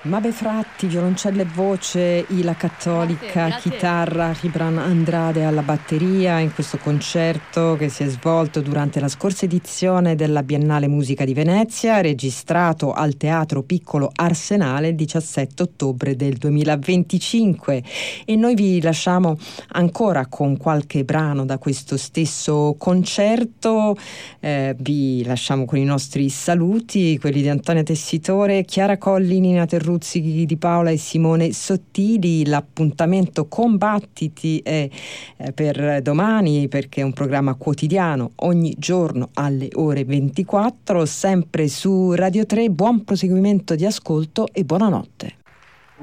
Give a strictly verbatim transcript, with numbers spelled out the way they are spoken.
Mabe Fratti, violoncello e voce, Ila Cattolica, Grazie, grazie. chitarra, Gibran Andrade alla batteria in questo concerto che si è svolto durante la scorsa edizione della Biennale Musica di Venezia, registrato al Teatro Piccolo Arsenale il diciassette ottobre del duemilaventicinque. E noi vi lasciamo ancora con qualche brano da questo stesso concerto. Eh, vi lasciamo con i nostri saluti, quelli di Antonia Tessitore, Chiara Colli, Nina Terruzzi, Di Paola e Simone Sottili. L'appuntamento con Battiti è eh, per domani, perché è un programma quotidiano ogni giorno alle ore ventiquattro, sempre su Radio tre. Buon proseguimento di ascolto e buonanotte.